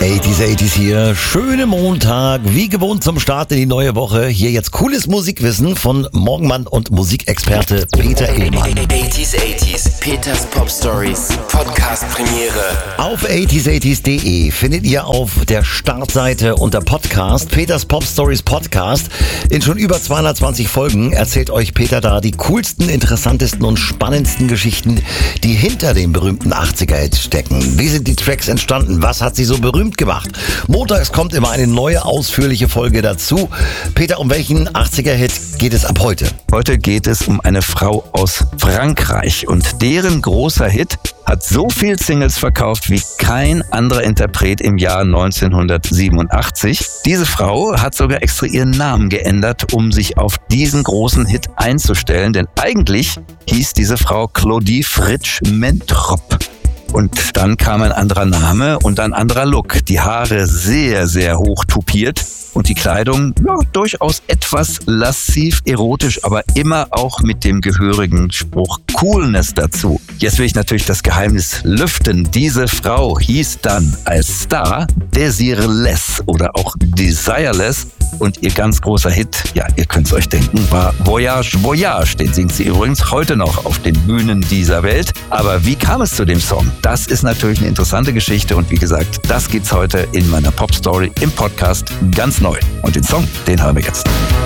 80s hier. Schönen Montag, wie gewohnt zum Start in die neue Woche. Hier jetzt cooles Musikwissen von Morgenmann und Musikexperte Peter Illmann. 80s, Peters Pop Stories, Podcast Premiere. Auf 80s80s.de findet ihr auf der Startseite unter Podcast Peters Pop Stories Podcast. In schon über 220 Folgen erzählt euch Peter da die coolsten, interessantesten und spannendsten Geschichten, die hinter den berühmten 80er-Hits stecken. Wie sind die Tracks entstanden? Was hat sie so berühmt gemacht? Montags kommt immer eine neue, ausführliche Folge dazu. Peter, um welchen 80er-Hit geht es ab heute? Heute geht es um eine Frau aus Frankreich und deren großer Hit hat so viel Singles verkauft wie kein anderer Interpret im Jahr 1987. Diese Frau hat sogar extra ihren Namen geändert, um sich auf diesen großen Hit einzustellen, denn eigentlich hieß diese Frau Claudie Fritsch-Mentrop. Und dann kam ein anderer Name und ein anderer Look. Die Haare sehr, sehr hoch tupiert und die Kleidung durchaus etwas lassiv, erotisch, aber immer auch mit dem gehörigen Spruch Coolness dazu. Jetzt will ich natürlich das Geheimnis lüften. Diese Frau hieß dann als Star Desireless oder auch Desireless. Und ihr ganz großer Hit, ja, ihr könnt es euch denken, war Voyage, Voyage. Den singt sie übrigens heute noch auf den Bühnen dieser Welt. Aber wie kam es zu dem Song? Das ist natürlich eine interessante Geschichte. Und wie gesagt, das gibt's heute in meiner Pop-Story im Podcast ganz neu. Und den Song, den hören wir jetzt.